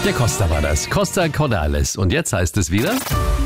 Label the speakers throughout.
Speaker 1: Der Costa war das. Costa Cordalis. Und jetzt heißt es wieder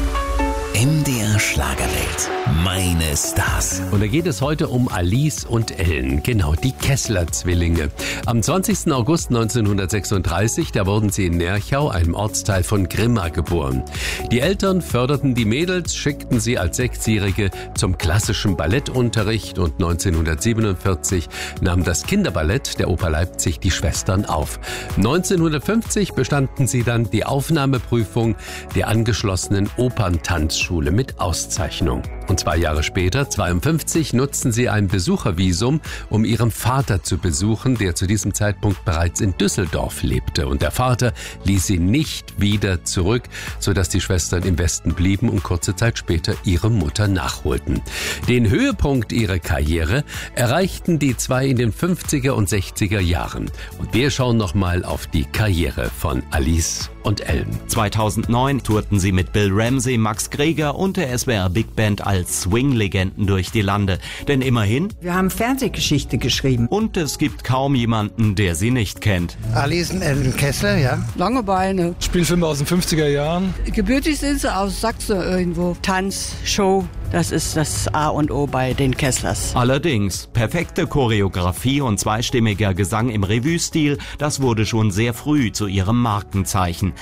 Speaker 2: MDR Schlagerwelt. Meine Stars.
Speaker 1: Und da geht es heute um Alice und Ellen, genau, die Kessler-Zwillinge. Am 20. August 1936, da wurden sie in Nerchau, einem Ortsteil von Grimma, geboren. Die Eltern förderten die Mädels, schickten sie als Sechsjährige zum klassischen Ballettunterricht und 1947 nahm das Kinderballett der Oper Leipzig die Schwestern auf. 1950 bestanden sie dann die Aufnahmeprüfung der angeschlossenen Operntanzschule mit Auszeichnung. Und 2 Jahre später, 1952, nutzten sie ein Besuchervisum, um ihren Vater zu besuchen, der zu diesem Zeitpunkt bereits in Düsseldorf lebte. Und der Vater ließ sie nicht wieder zurück, sodass die Schwestern im Westen blieben und kurze Zeit später ihre Mutter nachholten. Den Höhepunkt ihrer Karriere erreichten die zwei in den 50er und 60er Jahren. Und wir schauen nochmal auf die Karriere von Alice und Ellen.
Speaker 3: 2009 tourten sie mit Bill Ramsey, Max Greger und der SWR Big Band als Swing-Legenden durch die Lande. Denn immerhin,
Speaker 4: wir haben Fernsehgeschichte geschrieben.
Speaker 3: Und es gibt kaum jemanden, der sie nicht kennt.
Speaker 5: Alice und Ellen Kessler, ja.
Speaker 6: Lange Beine.
Speaker 7: Spielfilme aus den 50er Jahren.
Speaker 6: Gebürtig sind sie aus Sachsen irgendwo. Tanz, Show, das ist das A und O bei den Kesslers.
Speaker 3: Allerdings, perfekte Choreografie und zweistimmiger Gesang im Revue-Stil, das wurde schon sehr früh zu ihrem Markenzeichen.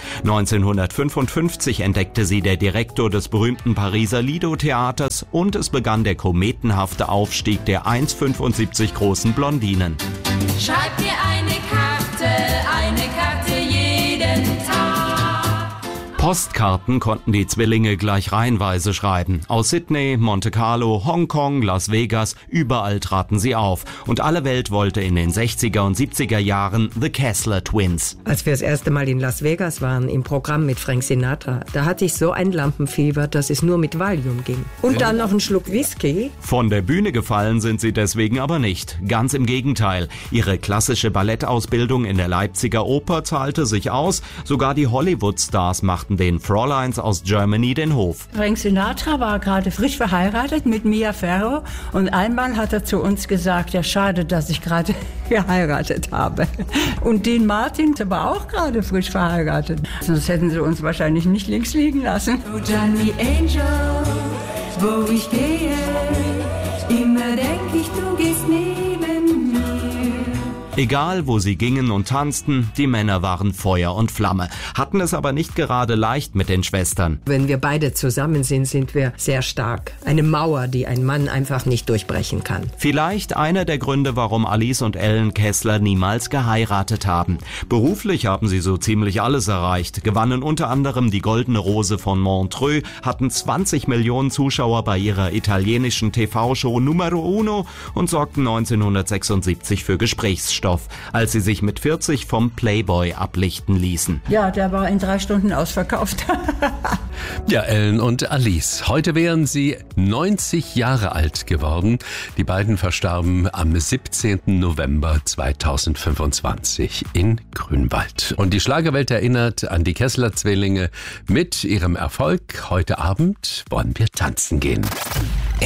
Speaker 3: 1955 entdeckte sie der Direktor des berühmten Pariser Lido-Theaters und es begann der kometenhafte Aufstieg der 1,75 großen Blondinen.
Speaker 8: Schreib dir eine Karte jeden Tag.
Speaker 3: Postkarten konnten die Zwillinge gleich reihenweise schreiben. Aus Sydney, Monte Carlo, Hongkong, Las Vegas, überall traten sie auf. Und alle Welt wollte in den 60er und 70er Jahren The Kessler Twins.
Speaker 4: Als wir das erste Mal in Las Vegas waren, im Programm mit Frank Sinatra, da hatte ich so ein Lampenfieber, dass es nur mit Valium ging. Und dann noch einen Schluck Whisky.
Speaker 3: Von der Bühne gefallen sind sie deswegen aber nicht. Ganz im Gegenteil. Ihre klassische Ballettausbildung in der Leipziger Oper zahlte sich aus. Sogar die Hollywood-Stars machten den Fräuleins aus Germany den Hof.
Speaker 9: Frank Sinatra war gerade frisch verheiratet mit Mia Farrow und einmal hat er zu uns gesagt, ja schade, dass ich gerade geheiratet habe. Und Dean Martin war auch gerade frisch verheiratet. Sonst hätten sie uns wahrscheinlich nicht links liegen lassen.
Speaker 8: Oh Johnny Angel, wo ich gehe, immer denk ich, du gehst neben mir.
Speaker 3: Egal, wo sie gingen und tanzten, die Männer waren Feuer und Flamme, hatten es aber nicht gerade leicht mit den Schwestern.
Speaker 4: Wenn wir beide zusammen sind wir sehr stark. Eine Mauer, die ein Mann einfach nicht durchbrechen kann.
Speaker 3: Vielleicht einer der Gründe, warum Alice und Ellen Kessler niemals geheiratet haben. Beruflich haben sie so ziemlich alles erreicht, gewannen unter anderem die Goldene Rose von Montreux, hatten 20 Millionen Zuschauer bei ihrer italienischen TV-Show Numero Uno und sorgten 1976 für Gesprächsstoff, als sie sich mit 40 vom Playboy ablichten ließen.
Speaker 9: Ja, der war in 3 Stunden ausverkauft.
Speaker 1: Ja, Ellen und Alice. Heute wären sie 90 Jahre alt geworden. Die beiden verstarben am 17. November 2025 in Grünwald. Und die Schlagerwelt erinnert an die Kessler-Zwillinge. Mit ihrem Erfolg heute Abend wollen wir tanzen gehen.